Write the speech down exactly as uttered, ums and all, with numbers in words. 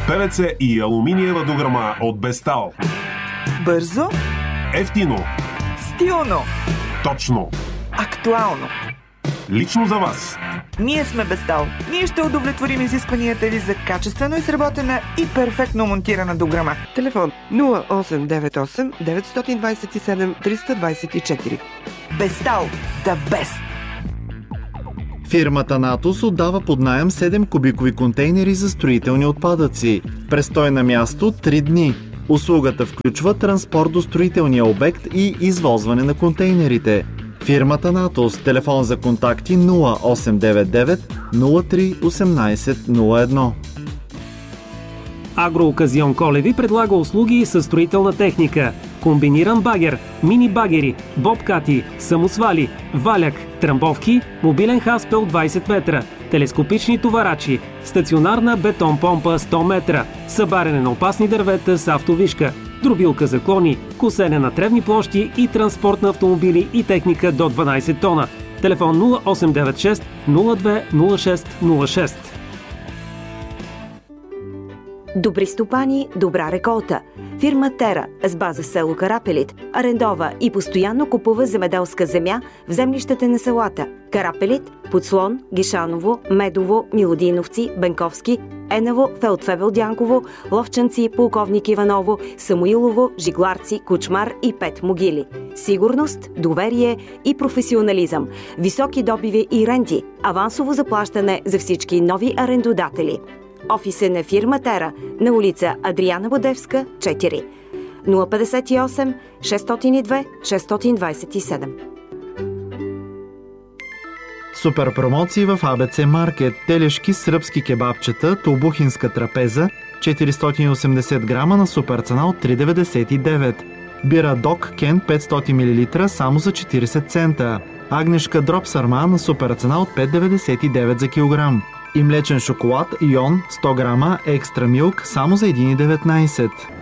Пе Ве Це и алуминиева дограма от Бестал. Бързо, Ефтино, стилно, точно, актуално. лично за вас. Ние сме Бестал. Ние ще удовлетворим изискванията ви за качествено изработена и перфектно монтирана дограма. Телефон нула осем девет осем девет два седем три два четири. Бестал. The best. Фирмата Натос отдава под наем седем кубикови контейнери за строителни отпадъци. Престой на място три дни. Услугата включва транспорт до строителния обект и извозване на контейнерите. Фирмата Натос. Телефон за контакти нула осем девет девет нула три осемнайсет нула едно. Агрооказион Колеви предлага услуги със строителна техника. Комбиниран багер, мини багери, бобкати, самосвали, валяк, трамбовки, мобилен хаспел двайсет метра, телескопични товарачи, стационарна бетон помпа сто метра, събаряне на опасни дървета с автовишка, дробилка за клони, косене на тревни площи и транспорт на автомобили и техника до дванайсет тона. Телефон нула осем девет шест нула две нула шест нула шест. Добри стопани, добра реколта. Фирма Тера с база в село Карапелит арендова и постоянно купува земеделска земя в землищата на селата Карапелит, Подслон, Гишаново, Медово, Милодиновци, Бенковски, Енево, Фелдфебел Дянково, Ловчанци, Полковник Иваново, Самуилово, Жигларци, Кучмар и Пет могили. Сигурност, доверие и професионализъм. Високи добиви и ренти. Авансово заплащане за всички нови арендодатели. Офис е на фирма Тера на улица Адриана Бодевска, четири. нула петдесет и осем шестстотин и две шестстотин двайсет и седем. Супер промоции в А Бе Це Маркет. Телешки сръбски кебабчета, тулбухинска трапеза, четиристотин и осемдесет грама на супер цена от три деветдесет и девет. Бира Док Кен петстотин милилитра само за четирийсет цента. Агнешка дроп сарма на супер цена от пет деветдесет и девет за килограм. И млечен шоколад Йон сто грама екстра милк само за един деветнайсет.